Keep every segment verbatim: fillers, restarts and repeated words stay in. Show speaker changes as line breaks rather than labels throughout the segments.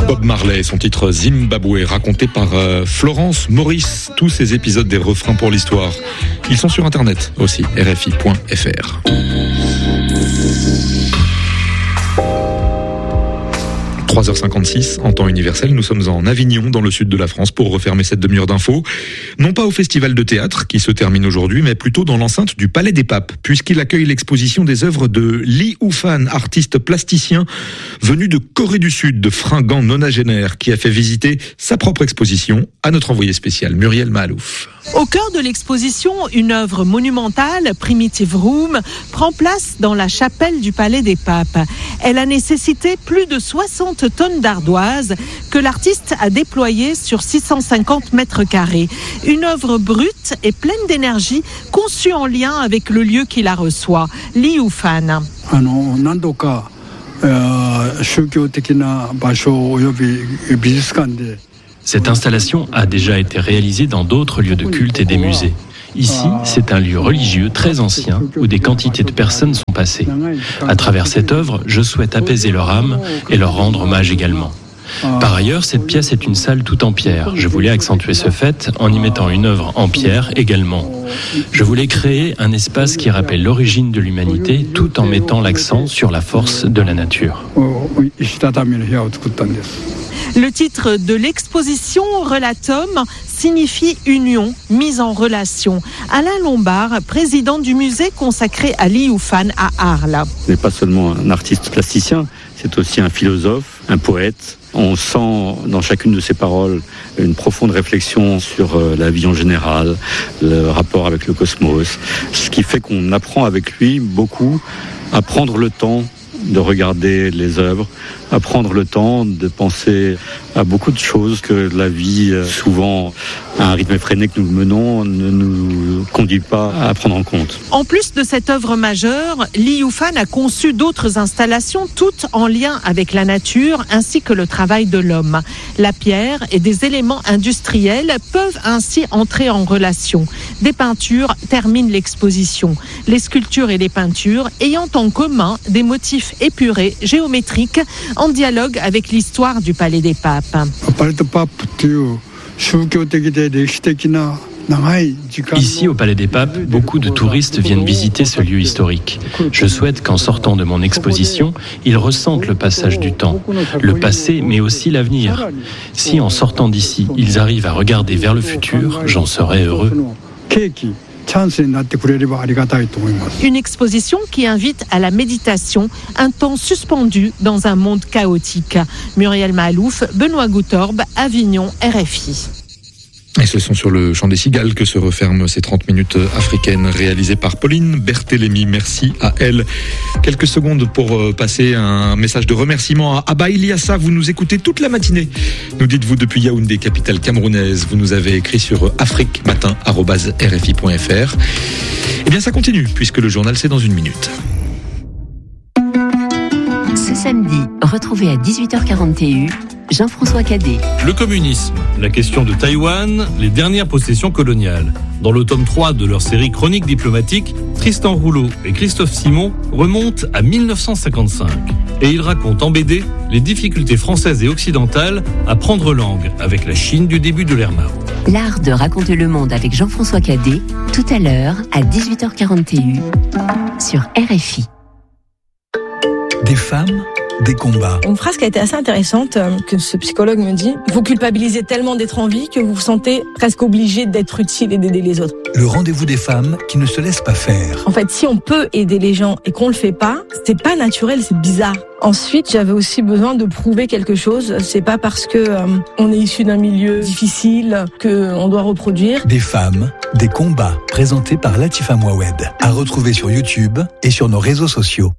Bob Marley, son titre Zimbabwe, raconté par euh, Florence Maurice. Tous ces épisodes des refrains pour l'histoire, ils sont sur internet aussi, r f i point f r. trois heures cinquante-six en temps universel, nous sommes en Avignon, dans le sud de la France, pour refermer cette demi-heure d'infos. Non pas au festival de théâtre qui se termine aujourd'hui, mais plutôt dans l'enceinte du Palais des Papes, puisqu'il accueille l'exposition des œuvres de Lee Oufan, artiste plasticien venu de Corée du Sud, de fringant nonagénaire, qui a fait visiter sa propre exposition à notre envoyé spécial Muriel Mahalouf.
Au cœur de l'exposition, une œuvre monumentale, Primitive Room, prend place dans la chapelle du Palais des Papes. Elle a nécessité plus de soixante tonnes d'ardoise que l'artiste a déployées sur six cent cinquante mètres carrés. Une œuvre brute et pleine d'énergie, conçue en lien avec le lieu qui la reçoit, Lee Oufan.
Cette installation a déjà été réalisée dans d'autres lieux de culte et des musées. Ici, c'est un lieu religieux très ancien où des quantités de personnes sont passées. À travers cette œuvre, je souhaite apaiser leur âme et leur rendre hommage également. Par ailleurs, cette pièce est une salle toute en pierre. Je voulais accentuer ce fait en y mettant une œuvre en pierre également. Je voulais créer un espace qui rappelle l'origine de l'humanité tout en mettant l'accent sur la force de la nature.
Le titre de l'exposition Relatum signifie union, mise en relation. Alain Lombard, président du musée consacré à Lee Oufan à Arles.
Ce n'est pas seulement un artiste plasticien, c'est aussi un philosophe, un poète. On sent dans chacune de ses paroles une profonde réflexion sur la vie en général, le rapport avec le cosmos, ce qui fait qu'on apprend avec lui beaucoup à prendre le temps de regarder les œuvres, à prendre le temps de penser à beaucoup de choses que la vie, souvent à un rythme effréné que nous menons, ne nous conduit pas à prendre en compte.
En plus de cette œuvre majeure, Lee Oufan a conçu d'autres installations, toutes en lien avec la nature ainsi que le travail de l'homme. La pierre et des éléments industriels peuvent ainsi entrer en relation. Des peintures terminent l'exposition. Les sculptures et les peintures ayant en commun des motifs épurés, géométriques, en dialogue avec l'histoire du Palais des Papes.
Ici, au Palais des Papes, beaucoup de touristes viennent visiter ce lieu historique. Je souhaite qu'en sortant de mon exposition, ils ressentent le passage du temps, le passé, mais aussi l'avenir. Si, en sortant d'ici, ils arrivent à regarder vers le futur, j'en serai heureux.
Une exposition qui invite à la méditation, un temps suspendu dans un monde chaotique. Muriel Mahalouf, Benoît Goutorbe, Avignon, R F I.
Et ce sont sur le Chant des Cigales que se referment ces trente minutes africaines réalisées par Pauline Berthélémy. Merci à elle. Quelques secondes pour passer un message de remerciement à Abba Ilyassa. Vous nous écoutez toute la matinée. Nous dites-vous depuis Yaoundé, capitale camerounaise. Vous nous avez écrit sur afrique matin arobase r f i point f r. Eh bien, ça continue puisque le journal, c'est dans une minute.
Ce samedi, retrouvez à dix-huit heures quarante et une Jean-François Cadet.
Le communisme, la question de Taïwan, les dernières possessions coloniales. Dans le tome trois de leur série Chroniques diplomatiques, Tristan Rouleau et Christophe Simon remontent à mille neuf cent cinquante-cinq. Et ils racontent en B D les difficultés françaises et occidentales à prendre langue avec la Chine du début de l'ère Mao.
L'art de raconter le monde avec Jean-François Cadet, tout à l'heure à dix-huit heures quarante et une sur R F I.
Des femmes, des combats.
Une phrase qui a été assez intéressante, euh, que ce psychologue me dit. Vous culpabilisez tellement d'être en vie que vous vous sentez presque obligé d'être utile et d'aider les autres.
Le rendez-vous des femmes qui ne se laissent pas faire.
En fait, si on peut aider les gens et qu'on le fait pas, c'est pas naturel, c'est bizarre. Ensuite, j'avais aussi besoin de prouver quelque chose. C'est pas parce que euh, on est issu d'un milieu difficile que on doit reproduire.
Des femmes, des combats, présentés par Latifa Mouawed. À retrouver sur YouTube et sur nos réseaux sociaux.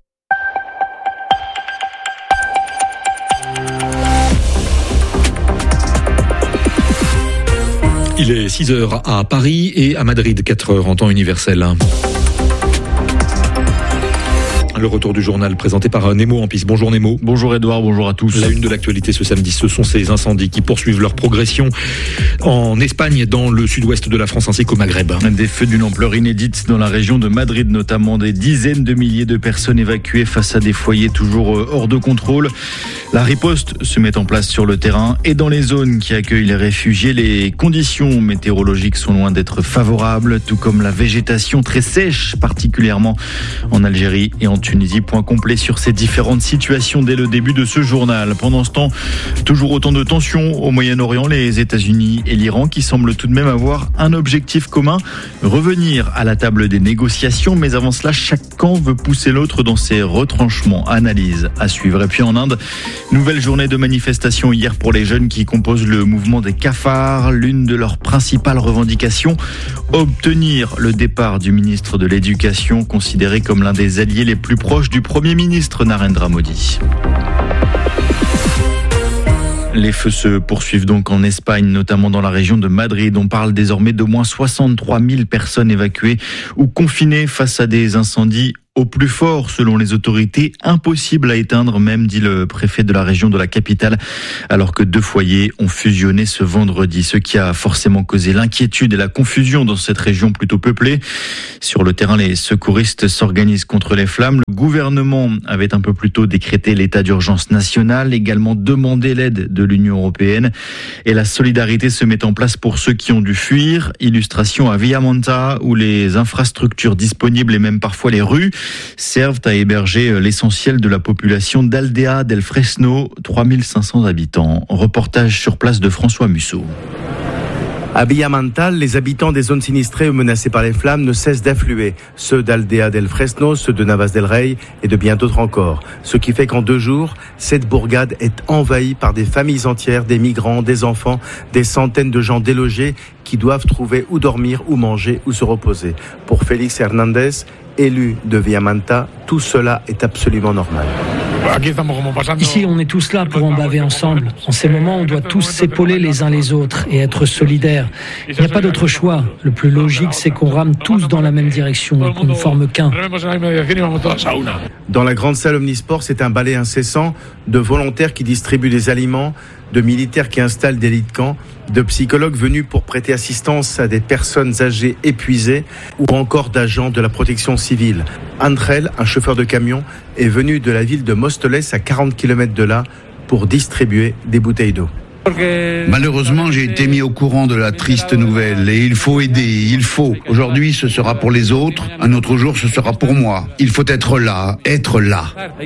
Il est six heures à Paris et à Madrid, quatre heures en temps universel. Le retour du journal présenté par Nemo Ampis. Bonjour Nemo.
Bonjour Edouard, bonjour à tous.
La une de l'actualité ce samedi, ce sont ces incendies qui poursuivent leur progression en Espagne, dans le sud-ouest de la France ainsi qu'au Maghreb.
Des feux d'une ampleur inédite dans la région de Madrid, notamment des dizaines de milliers de personnes évacuées face à des foyers toujours hors de contrôle. La riposte se met en place sur le terrain et dans les zones qui accueillent les réfugiés, les conditions météorologiques sont loin d'être favorables, tout comme la végétation très sèche, particulièrement en Algérie et en Tunisie. Point complet sur ces différentes situations dès le début de ce journal. Pendant ce temps, toujours autant de tensions au Moyen-Orient, les États-Unis et l'Iran qui semblent tout de même avoir un objectif commun, revenir à la table des négociations, mais avant cela, chaque camp veut pousser l'autre dans ses retranchements. Analyse à suivre. Et puis en Inde, nouvelle journée de manifestation hier pour les jeunes qui composent le mouvement des cafards. L'une de leurs principales revendications, obtenir le départ du ministre de l'Éducation, considéré comme l'un des alliés les plus proches du Premier ministre Narendra Modi. Les feux se poursuivent donc en Espagne, notamment dans la région de Madrid. On parle désormais d'au moins soixante-trois mille personnes évacuées ou confinées face à des incendies au plus fort, selon les autorités, impossible à éteindre, même, dit le préfet de la région de la capitale, alors que deux foyers ont fusionné ce vendredi, ce qui a forcément causé l'inquiétude et la confusion dans cette région plutôt peuplée. Sur le terrain, les secouristes s'organisent contre les flammes. Le gouvernement avait un peu plus tôt décrété l'état d'urgence national, également demandé l'aide de l'Union européenne, et la solidarité se met en place pour ceux qui ont dû fuir. Illustration à Villamanta, où les infrastructures disponibles et même parfois les rues servent à héberger l'essentiel de la population d'Aldea del Fresno, trois mille cinq cents habitants. Reportage sur place de François Musso.
À Villamantal, les habitants des zones sinistrées ou menacées par les flammes ne cessent d'affluer. Ceux d'Aldea del Fresno, ceux de Navas del Rey et de bien d'autres encore. Ce qui fait qu'en deux jours, cette bourgade est envahie par des familles entières, des migrants, des enfants, des centaines de gens délogés qui doivent trouver où dormir, où manger, où se reposer. Pour Félix Hernandez, élu de Villamanta, tout cela est absolument normal.
Ici, on est tous là pour en baver ensemble. En ces moments, on doit tous s'épauler les uns les autres et être solidaires. Il n'y a pas d'autre choix. Le plus logique, c'est qu'on rame tous dans la même direction et qu'on ne forme qu'un.
Dans la grande salle Omnisport, c'est un balai incessant de volontaires qui distribuent des aliments, de militaires qui installent des lits de camp, de psychologues venus pour prêter assistance à des personnes âgées épuisées ou encore d'agents de la protection civile. Andrel, un chauffeur de camion, est venu de la ville de Móstoles à quarante kilomètres de là pour distribuer des bouteilles d'eau.
Malheureusement, j'ai été mis au courant de la triste nouvelle et il faut aider, il faut. Aujourd'hui, ce sera pour les autres, un autre jour, ce sera pour moi. Il faut être là, être là.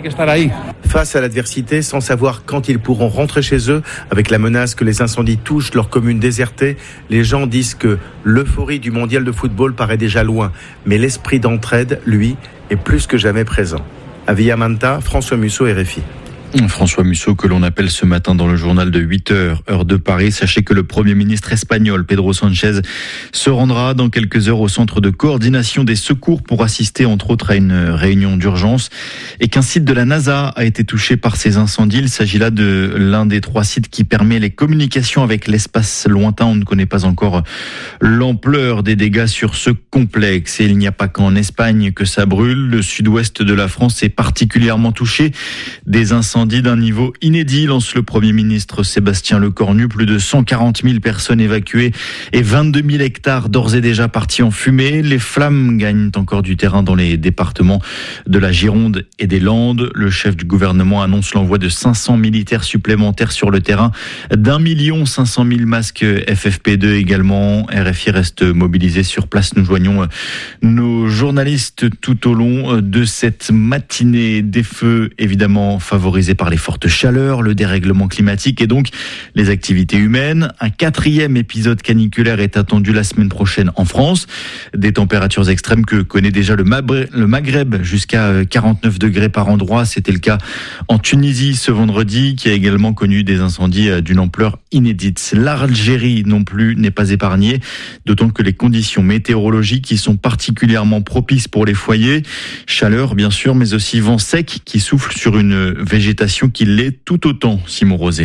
Face à l'adversité, sans savoir quand ils pourront rentrer chez eux, avec la menace que les incendies touchent leur commune désertée, les gens disent que l'euphorie du mondial de football paraît déjà loin, mais l'esprit d'entraide, lui, est plus que jamais présent. À Villamanta, François Musso, R F I.
François Musso, que l'on appelle ce matin dans le journal de huit heures, heure de Paris. Sachez que le Premier ministre espagnol, Pedro Sánchez, se rendra dans quelques heures au centre de coordination des secours pour assister entre autres à une réunion d'urgence et qu'un site de la NASA a été touché par ces incendies. Il s'agit là de l'un des trois sites qui permet les communications avec l'espace lointain. On ne connaît pas encore l'ampleur des dégâts sur ce complexe. Et il n'y a pas qu'en Espagne que ça brûle. Le sud-ouest de la France est particulièrement touché. Des incendies d'un niveau inédit, lance le Premier ministre Sébastien Lecornu. Plus de cent quarante mille personnes évacuées et vingt-deux mille hectares d'ores et déjà partis en fumée. Les flammes gagnent encore du terrain dans les départements de la Gironde et des Landes. Le chef du gouvernement annonce l'envoi de cinq cents militaires supplémentaires sur le terrain, d'un million cinq cent mille masques F F P deux également. R F I reste mobilisé sur place. Nous joignons nos journalistes tout au long de cette matinée. Des feux évidemment favorisés par les fortes chaleurs, le dérèglement climatique et donc les activités humaines. Un quatrième épisode caniculaire est attendu la semaine prochaine en France. Des températures extrêmes que connaît déjà le Maghreb, jusqu'à quarante-neuf degrés par endroit. C'était le cas en Tunisie ce vendredi, qui a également connu des incendies d'une ampleur inédite. L'Algérie non plus n'est pas épargnée, d'autant que les conditions météorologiques y sont particulièrement propices pour les foyers. Chaleur bien sûr, mais aussi vent sec qui souffle sur une végétation qui l'est tout autant, Simon Rosé.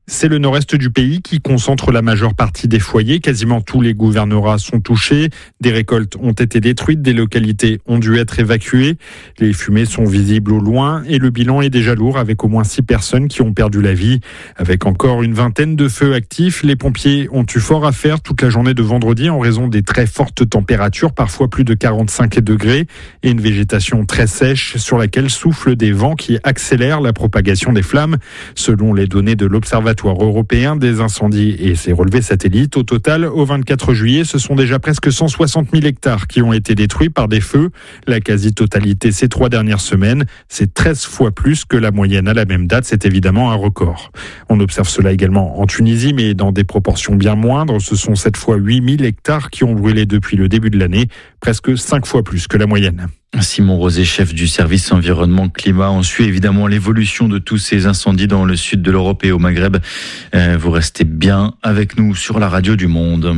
C'est le nord-est du pays qui concentre la majeure partie des foyers. Quasiment tous les gouvernorats sont touchés. Des récoltes ont été détruites, des localités ont dû être évacuées. Les fumées sont visibles au loin et le bilan est déjà lourd avec au moins six personnes qui ont perdu la vie. Avec encore une vingtaine de feux actifs, les pompiers ont eu fort à faire toute la journée de vendredi en raison des très fortes températures, parfois plus de quarante-cinq degrés, et une végétation très sèche sur laquelle soufflent des vents qui accélèrent la propagation des flammes. Selon les données de l'Observatoire européen des incendies et ses relevés satellites, au total, au vingt-quatre juillet, ce sont déjà presque cent soixante mille hectares qui ont été détruits par des feux. La quasi-totalité ces trois dernières semaines, c'est treize fois plus que la moyenne à la même date. C'est évidemment un record. On observe cela également en Tunisie, mais dans des proportions bien moindres. Ce sont cette fois huit mille hectares qui ont brûlé depuis le début de l'année, presque cinq fois plus que la moyenne.
Simon Rosé, chef du service environnement climat. On suit évidemment l'évolution de tous ces incendies dans le sud de l'Europe et au Maghreb. Vous restez bien avec nous sur la radio du Monde.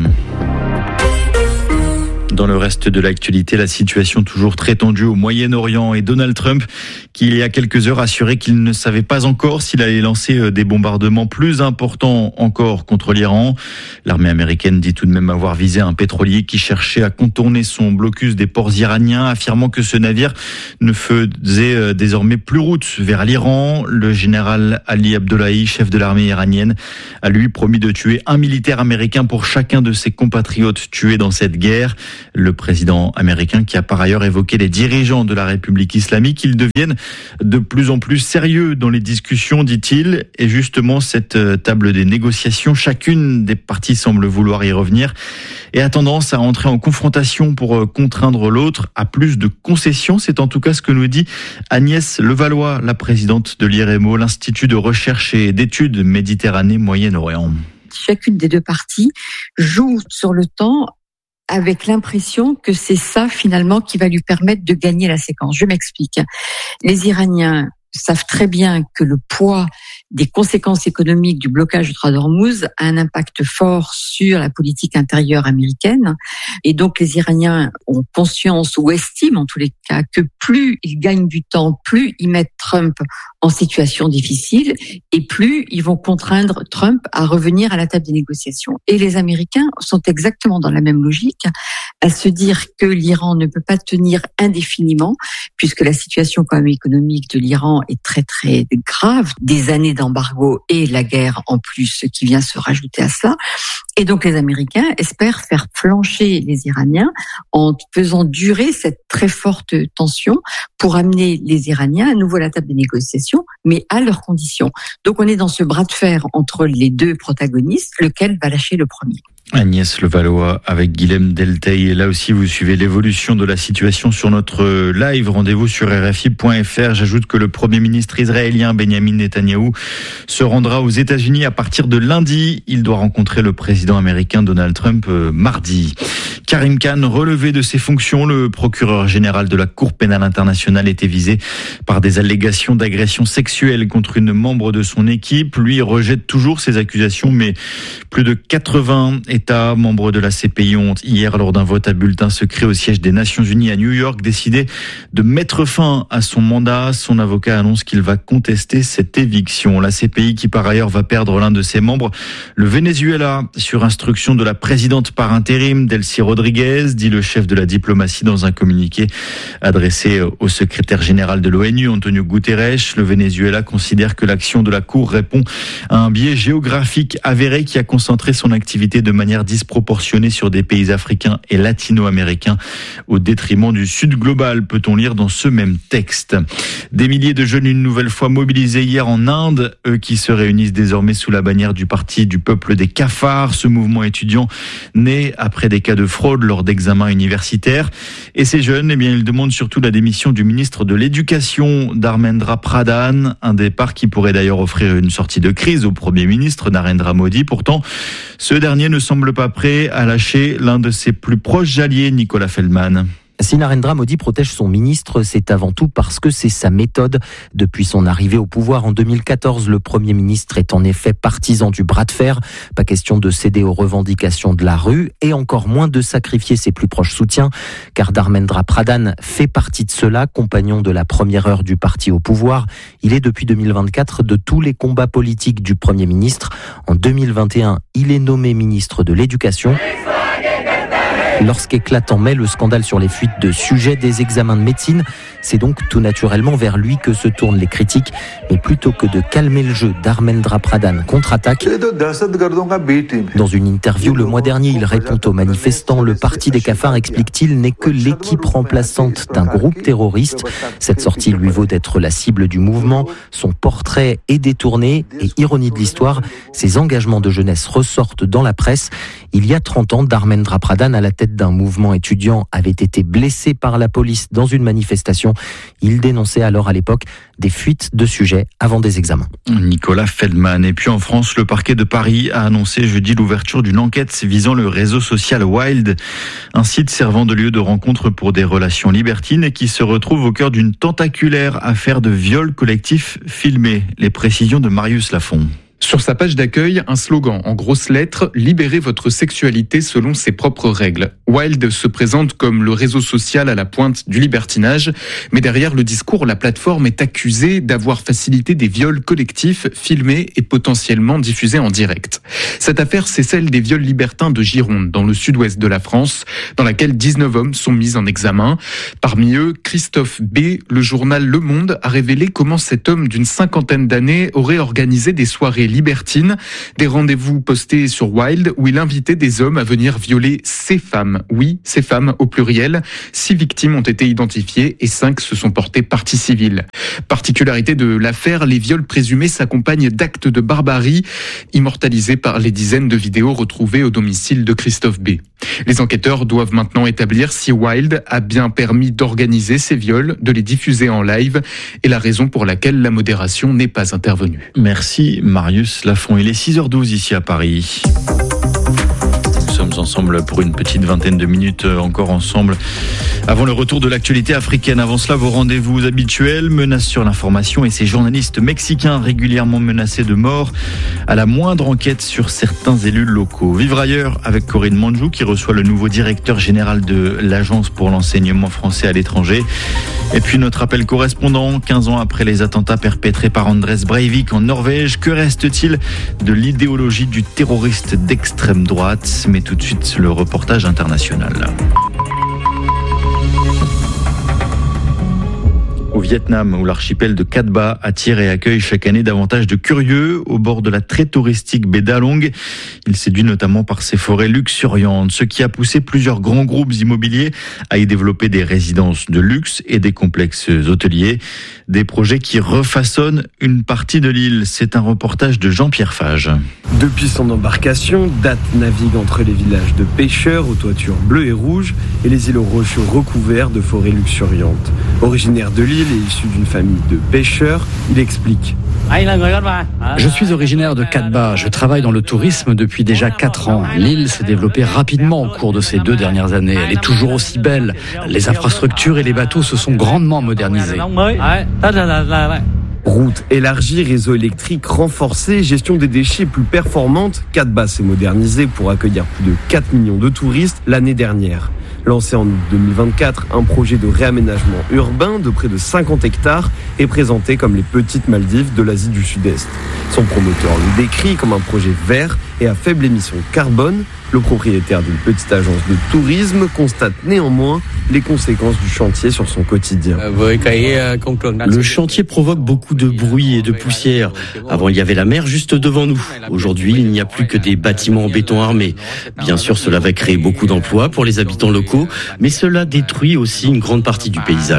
Dans le reste de l'actualité, la situation toujours très tendue au Moyen-Orient et Donald Trump, qui il y a quelques heures assurait qu'il ne savait pas encore s'il allait lancer des bombardements plus importants encore contre l'Iran. L'armée américaine dit tout de même avoir visé un pétrolier qui cherchait à contourner son blocus des ports iraniens, affirmant que ce navire ne faisait désormais plus route vers l'Iran. Le général Ali Abdollahi, chef de l'armée iranienne, a lui promis de tuer un militaire américain pour chacun de ses compatriotes tués dans cette guerre. Le président américain qui a par ailleurs évoqué les dirigeants de la République islamique, ils deviennent de plus en plus sérieux dans les discussions, dit-il. Et justement, cette table des négociations, chacune des parties semble vouloir y revenir et a tendance à entrer en confrontation pour contraindre l'autre à plus de concessions. C'est en tout cas ce que nous dit Agnès Levallois, la présidente de l'I R M O, l'Institut de recherche et d'études Méditerranée-Moyen-Orient.
Chacune des deux parties joue sur le temps avec l'impression que c'est ça finalement qui va lui permettre de gagner la séquence. Je m'explique. Les Iraniens savent très bien que le poids des conséquences économiques du blocage du Strait d'Ormuz a un impact fort sur la politique intérieure américaine. Et donc les Iraniens ont conscience ou estiment en tous les cas que plus ils gagnent du temps, plus ils mettent Trump en situation difficile et plus ils vont contraindre Trump à revenir à la table des négociations. Et les Américains sont exactement dans la même logique, à se dire que l'Iran ne peut pas tenir indéfiniment puisque la situation quand même économique de l'Iran est très très grave, des années d'embargo et la guerre en plus qui vient se rajouter à cela. Et donc les Américains espèrent faire flancher les Iraniens en faisant durer cette très forte tension pour amener les Iraniens à nouveau à la table des négociations, mais à leurs conditions. Donc on est dans ce bras de fer entre les deux protagonistes, lequel va lâcher le premier.
Agnès Levallois avec Guilhem Delteil. Et là aussi, vous suivez l'évolution de la situation sur notre live. Rendez-vous sur R F I point F R. J'ajoute que le Premier ministre israélien Benjamin Netanyahou se rendra aux États-Unis à partir de lundi. Il doit rencontrer le président américain Donald Trump euh, mardi. Karim Khan, relevé de ses fonctions, le procureur général de la Cour pénale internationale était visé par des allégations d'agression sexuelle contre une membre de son équipe. Lui rejette toujours ces accusations, mais plus de quatre-vingts États membres de la C P I ont hier, lors d'un vote à bulletin secret au siège des Nations Unies à New York, décidé de mettre fin à son mandat. Son avocat annonce qu'il va contester cette éviction. La C P I qui par ailleurs va perdre l'un de ses membres, le Venezuela, sur instruction de la présidente par intérim, Delcy Rodriguez, dit le chef de la diplomatie dans un communiqué adressé au secrétaire général de l'ONU, Antonio Guterres. Le Venezuela considère que l'action de la Cour répond à un biais géographique avéré qui a concentré son activité de manière disproportionnée sur des pays africains et latino-américains au détriment du Sud global, peut-on lire dans ce même texte. Des milliers de jeunes une nouvelle fois mobilisés hier en Inde, eux qui se réunissent désormais sous la bannière du Parti du peuple des cafards. Ce mouvement étudiant né après des cas de fraude lors d'examens universitaires. Et ces jeunes, eh bien, ils demandent surtout la démission du ministre de l'Éducation, Dharmendra Pradhan, un départ qui pourrait d'ailleurs offrir une sortie de crise au Premier ministre Narendra Modi. Pourtant, ce dernier ne semble pas prêt à lâcher l'un de ses plus proches alliés, Nicolas Feldman.
Si Narendra Modi protège son ministre, c'est avant tout parce que c'est sa méthode. Depuis son arrivée au pouvoir en deux mille quatorze, le Premier ministre est en effet partisan du bras de fer. Pas question de céder aux revendications de la rue et encore moins de sacrifier ses plus proches soutiens, car Dharmendra Pradhan fait partie de cela, compagnon de la première heure du parti au pouvoir. Il est depuis deux mille vingt-quatre de tous les combats politiques du Premier ministre. En deux mille vingt et un, il est nommé ministre de l'Éducation. Lorsqu'éclate en mai le scandale sur les fuites de sujets des examens de médecine, c'est donc tout naturellement vers lui que se tournent les critiques. Mais plutôt que de calmer le jeu, Dharmendra Pradhan contre-attaque. Dans une interview le mois dernier, il répond aux manifestants. Le parti des cafards, explique-t-il, n'est que l'équipe remplaçante d'un groupe terroriste. Cette sortie lui vaut d'être la cible du mouvement. Son portrait est détourné et, ironie de l'histoire, ses engagements de jeunesse ressortent dans la presse. Il y a trente ans, Dharmendra Pradhan, à la tête d'un mouvement étudiant, avait été blessé par la police dans une manifestation. Il dénonçait alors à l'époque des fuites de sujets avant des examens.
Nicolas Feldman. Et puis en France, le parquet de Paris a annoncé jeudi l'ouverture d'une enquête visant le réseau social Wild, un site servant de lieu de rencontre pour des relations libertines et qui se retrouve au cœur d'une tentaculaire affaire de viol collectif filmé. Les précisions de Marius Lafont.
Sur sa page d'accueil, un slogan en grosses lettres « Libérez votre sexualité selon ses propres règles ». Wild se présente comme le réseau social à la pointe du libertinage, mais derrière le discours, la plateforme est accusée d'avoir facilité des viols collectifs filmés et potentiellement diffusés en direct. Cette affaire, c'est celle des viols libertins de Gironde, dans le sud-ouest de la France, dans laquelle dix-neuf hommes sont mis en examen. Parmi eux, Christophe B., le journal Le Monde, a révélé comment cet homme d'une cinquantaine d'années aurait organisé des soirées libertines, des rendez-vous postés sur Wild où il invitait des hommes à venir violer ces femmes. Oui, ces femmes au pluriel. Six victimes ont été identifiées et cinq se sont portées partie civile. Particularité de l'affaire, les viols présumés s'accompagnent d'actes de barbarie immortalisés par les dizaines de vidéos retrouvées au domicile de Christophe B. Les enquêteurs doivent maintenant établir si Wild a bien permis d'organiser ces viols, de les diffuser en live et la raison pour laquelle la modération n'est pas intervenue.
Merci Marius Lafont. Il est six heures douze ici à Paris. Nous sommes ensemble pour une petite vingtaine de minutes encore ensemble. Avant le retour de l'actualité africaine, avant cela, vos rendez-vous habituels, menaces sur l'information et ces journalistes mexicains régulièrement menacés de mort à la moindre enquête sur certains élus locaux. Vivre ailleurs avec Corinne Manjou qui reçoit le nouveau directeur général de l'Agence pour l'enseignement français à l'étranger. Et puis notre appel correspondant, quinze ans après les attentats perpétrés par Anders Breivik en Norvège, que reste-t-il de l'idéologie du terroriste d'extrême droite? Mais tout de suite, le reportage international. Au Vietnam, où l'archipel de Cat Ba attire et accueille chaque année davantage de curieux au bord de la très touristique baie d'Along. Il séduit notamment par ses forêts luxuriantes, ce qui a poussé plusieurs grands groupes immobiliers à y développer des résidences de luxe et des complexes hôteliers. Des projets qui refaçonnent une partie de l'île. C'est un reportage de Jean-Pierre Fage.
Depuis son embarcation, Dat navigue entre les villages de pêcheurs aux toitures bleues et rouges et les îlots rocheux recouverts de forêts luxuriantes. Originaire de l'île et issu d'une famille de pêcheurs, il explique.
Je suis originaire de Cat Ba. Je travaille dans le tourisme depuis déjà quatre ans. L'île s'est développée rapidement au cours de ces deux dernières années. Elle est toujours aussi belle. Les infrastructures et les bateaux se sont grandement modernisés.
Routes élargies, réseau électrique renforcé, gestion des déchets plus performante, Cat Ba s'est modernisé pour accueillir plus de quatre millions de touristes l'année dernière. Lancé en deux mille vingt-quatre, un projet de réaménagement urbain de près de cinquante hectares est présenté comme les petites Maldives de l'Asie du Sud-Est. Son promoteur le décrit comme un projet vert et à faible émission carbone. Le propriétaire d'une petite agence de tourisme constate néanmoins les conséquences du chantier sur son quotidien.
Le chantier provoque beaucoup de bruit et de poussière. Avant, il y avait la mer juste devant nous. Aujourd'hui, il n'y a plus que des bâtiments en béton armé. Bien sûr, cela va créer beaucoup d'emplois pour les habitants locaux, mais cela détruit aussi une grande partie du paysage.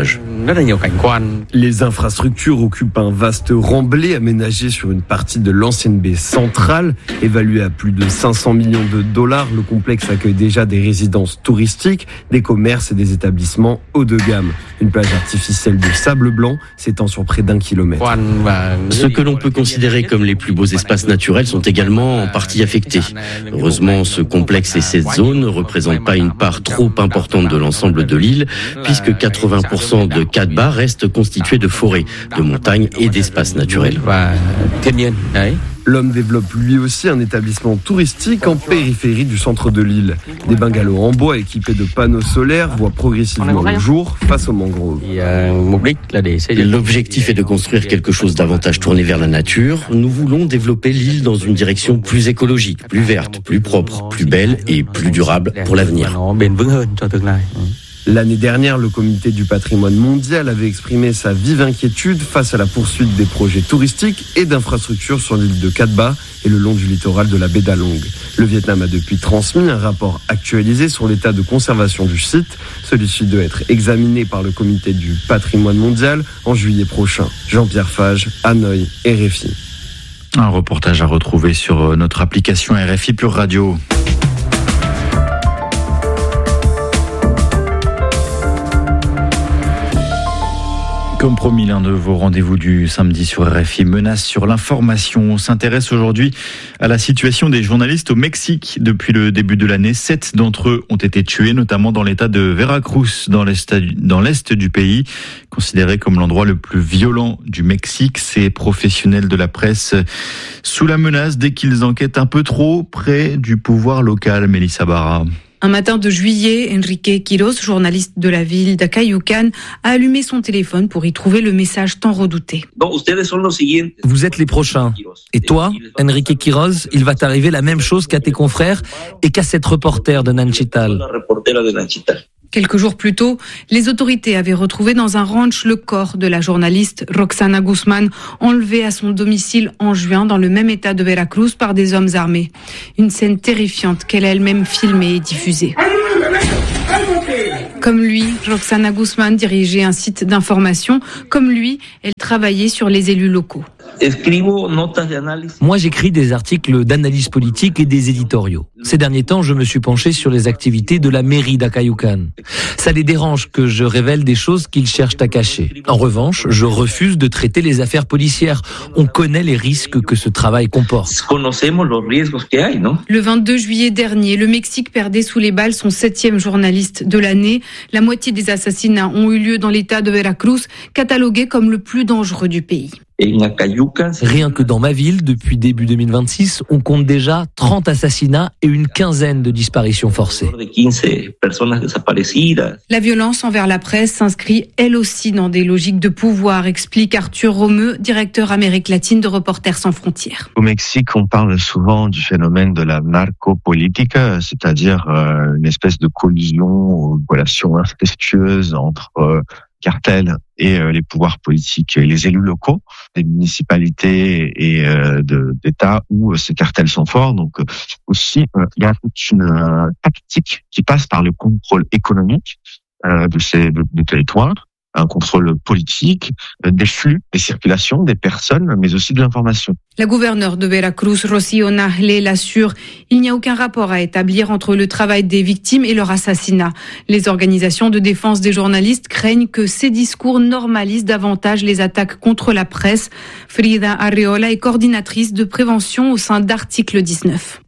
Les infrastructures occupent un vaste remblai aménagé sur une partie de l'ancienne baie centrale. Évalué à plus de cinq cents millions de dollars, le complexe accueille déjà des résidences touristiques, des commerces et des établissements haut de gamme. Une plage artificielle de sable blanc s'étend sur près d'un kilomètre.
Ce que l'on peut considérer comme les plus beaux espaces naturels sont également en partie affectés. Heureusement, ce complexe et cette zone ne représentent pas une part trop importante de l'ensemble de l'île, puisque quatre-vingts pour cent de Kadba reste constitué de forêts, de montagnes et d'espaces naturels.
L'homme développe lui aussi un établissement touristique en périphérie du centre de l'île. Des bungalows en bois équipés de panneaux solaires voient progressivement le jour face aux mangroves.
L'objectif est de construire quelque chose davantage tourné vers la nature. Nous voulons développer l'île dans une direction plus écologique, plus verte, plus propre, plus belle et plus durable pour l'avenir.
L'année dernière, le comité du patrimoine mondial avait exprimé sa vive inquiétude face à la poursuite des projets touristiques et d'infrastructures sur l'île de Kadba et le long du littoral de la baie d'Along. Le Vietnam a depuis transmis un rapport actualisé sur l'état de conservation du site. Celui-ci doit être examiné par le comité du patrimoine mondial en juillet prochain. Jean-Pierre Fage, Hanoï, R F I.
Un reportage à retrouver sur notre application R F I Pure Radio. Comme promis, l'un de vos rendez-vous du samedi sur R F I, menace sur l'information. On s'intéresse aujourd'hui à la situation des journalistes au Mexique. Depuis le début de l'année, sept d'entre eux ont été tués, notamment dans l'état de Veracruz, dans l'est, dans l'est du pays, considéré comme l'endroit le plus violent du Mexique. Ces professionnels de la presse sous la menace dès qu'ils enquêtent un peu trop près du pouvoir local. Mélissa Barra.
Un matin de juillet, Enrique Quiroz, journaliste de la ville d'Acayucan, a allumé son téléphone pour y trouver le message tant redouté.
Vous êtes les prochains. Et toi, Enrique Quiroz, il va t'arriver la même chose qu'à tes confrères et qu'à cette reporter de Nanchital.
Quelques jours plus tôt, les autorités avaient retrouvé dans un ranch le corps de la journaliste Roxana Guzman, enlevée à son domicile en juin dans le même état de Veracruz par des hommes armés. Une scène terrifiante qu'elle a elle-même filmée et diffusée. Comme lui, Roxana Guzman dirigeait un site d'information. Comme lui, elle travaillait sur les élus locaux.
Moi, j'écris des articles d'analyse politique et des éditoriaux. Ces derniers temps, je me suis penché sur les activités de la mairie d'Acayucan. Ça les dérange que je révèle des choses qu'ils cherchent à cacher. En revanche, je refuse de traiter les affaires policières. On connaît les risques que ce travail comporte.
Le vingt-deux juillet dernier, le Mexique perdait sous les balles son septième journaliste de l'année. La moitié des assassinats ont eu lieu dans l'état de Veracruz, catalogué comme le plus dangereux du pays.
Rien que dans ma ville, depuis début deux mille vingt-six, on compte déjà trente assassinats et une quinzaine de disparitions forcées.
La violence envers la presse s'inscrit elle aussi dans des logiques de pouvoir, explique Arthur Romeu, directeur Amérique latine de Reporters sans frontières.
Au Mexique, on parle souvent du phénomène de la narcopolitique, c'est-à-dire euh, une espèce de collision ou relation incestueuse entre euh, cartels et euh, les pouvoirs politiques et les élus locaux, des municipalités et euh, de, d'États où euh, ces cartels sont forts. Donc euh, aussi, euh, il y a toute une euh, tactique qui passe par le contrôle économique euh, de ces de, de territoires, un contrôle politique, euh, des flux, des circulations, des personnes, mais aussi de l'information.
La gouverneure de Veracruz, Rocío Nahle, l'assure, il n'y a aucun rapport à établir entre le travail des victimes et leur assassinat. Les organisations de défense des journalistes craignent que ces discours normalisent davantage les attaques contre la presse. Frida Arriola est coordinatrice de prévention au sein d'Article dix-neuf.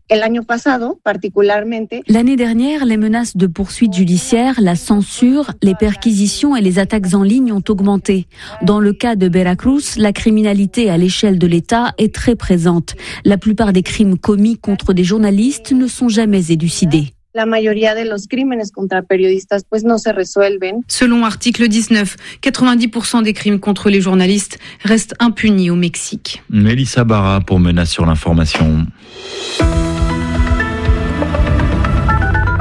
L'année dernière, les menaces de poursuites judiciaires, la censure, les perquisitions et les attaques en ligne ont augmenté. Dans le cas de Veracruz, la criminalité à l'échelle de l'État est très présente. La plupart des crimes commis contre des journalistes ne sont jamais élucidés.
La mayoría de los crímenes contra periodistas pues no se resuelven. Selon Article dix-neuf, quatre-vingt-dix pour cent des crimes contre les journalistes restent impunis au Mexique.
Mélissa Barra pour Menace sur l'information.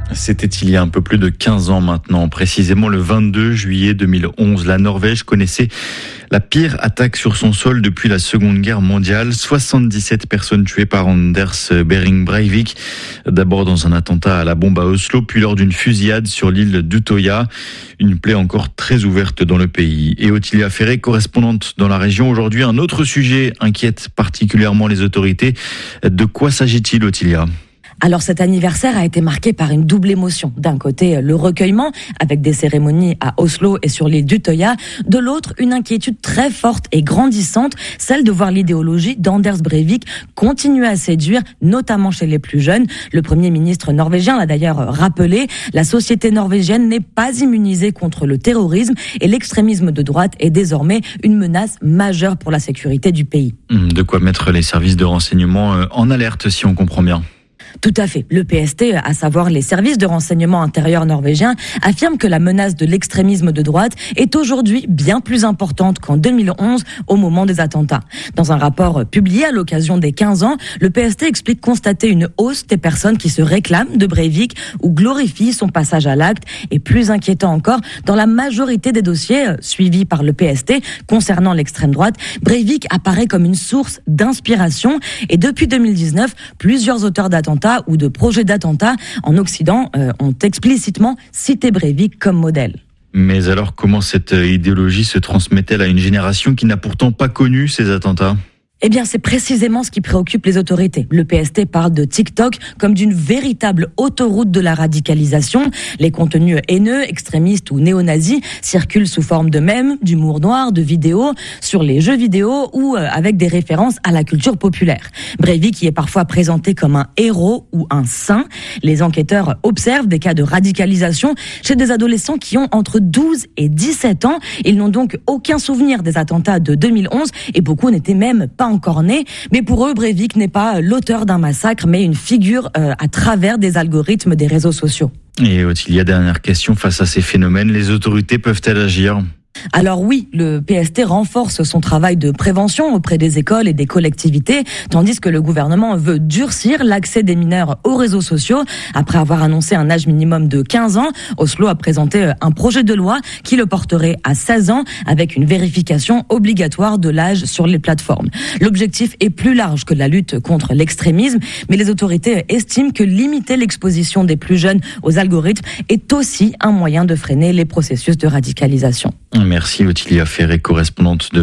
C'était il y a un peu plus de quinze ans maintenant, précisément le vingt-deux juillet deux mille onze. La Norvège connaissait la pire attaque sur son sol depuis la Seconde Guerre mondiale. soixante-dix-sept personnes tuées par Anders Behring Breivik. D'abord dans un attentat à la bombe à Oslo, puis lors d'une fusillade sur l'île d'Utøya. Une plaie encore très ouverte dans le pays. Et Ottilia Ferré, correspondante dans la région aujourd'hui, un autre sujet inquiète particulièrement les autorités. De quoi s'agit-il, Ottilia ?
Alors cet anniversaire a été marqué par une double émotion. D'un côté, le recueillement, avec des cérémonies à Oslo et sur l'île d'Utøya. De l'autre, une inquiétude très forte et grandissante, celle de voir l'idéologie d'Anders Breivik continuer à séduire, notamment chez les plus jeunes. Le Premier ministre norvégien l'a d'ailleurs rappelé, la société norvégienne n'est pas immunisée contre le terrorisme et l'extrémisme de droite est désormais une menace majeure pour la sécurité du pays.
De quoi mettre les services de renseignement en alerte, si on comprend bien.
Tout à fait. Le P S T, à savoir les services de renseignement intérieur norvégiens, affirme que la menace de l'extrémisme de droite est aujourd'hui bien plus importante qu'en deux mille onze, au moment des attentats. Dans un rapport publié à l'occasion des quinze ans, le P S T explique constater une hausse des personnes qui se réclament de Breivik ou glorifient son passage à l'acte. Et plus inquiétant encore, dans la majorité des dossiers suivis par le P S T concernant l'extrême droite, Breivik apparaît comme une source d'inspiration. Et depuis deux mille dix-neuf, plusieurs auteurs d'attentats ou de projets d'attentats en Occident euh, ont explicitement cité Breivik comme modèle.
Mais alors, comment cette idéologie se transmet-elle à une génération qui n'a pourtant pas connu ces attentats ?
Eh bien, c'est précisément ce qui préoccupe les autorités. Le P S T parle de TikTok comme d'une véritable autoroute de la radicalisation. Les contenus haineux, extrémistes ou néo-nazis circulent sous forme de mèmes, d'humour noir, de vidéos, sur les jeux vidéo ou avec des références à la culture populaire. Breivik y est parfois présenté comme un héros ou un saint. Les enquêteurs observent des cas de radicalisation chez des adolescents qui ont entre douze et dix-sept ans. Ils n'ont donc aucun souvenir des attentats de deux mille onze et beaucoup n'étaient même pas encore né, mais pour eux, Breivik n'est pas l'auteur d'un massacre, mais une figure euh, à travers des algorithmes des réseaux sociaux.
Et Ottilia, dernière question, face à ces phénomènes, les autorités peuvent-elles agir ?
Alors oui, le P S T renforce son travail de prévention auprès des écoles et des collectivités, tandis que le gouvernement veut durcir l'accès des mineurs aux réseaux sociaux. Après avoir annoncé un âge minimum de quinze ans, Oslo a présenté un projet de loi qui le porterait à seize ans, avec une vérification obligatoire de l'âge sur les plateformes. L'objectif est plus large que la lutte contre l'extrémisme, mais les autorités estiment que limiter l'exposition des plus jeunes aux algorithmes est aussi un moyen de freiner les processus de radicalisation.
Merci Ottilia Ferré, correspondante de